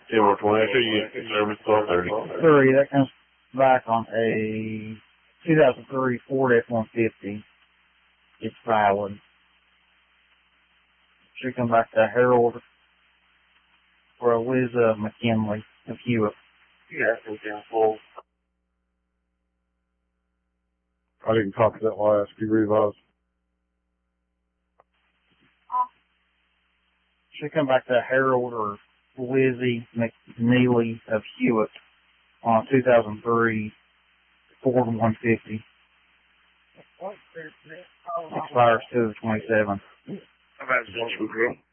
10-20, I should use service 1230. 3, that comes back on a 2003 Ford F-150. It's valid. Should come back to Harold for a Liza McKinley of Hewitt. Yeah, I think that's full. I didn't copy that last. Can you read those? Should come back to Harold or Lizzie McNeely of Hewitt on a 2003 Ford 150. Expires 2/27. How about Central Grill?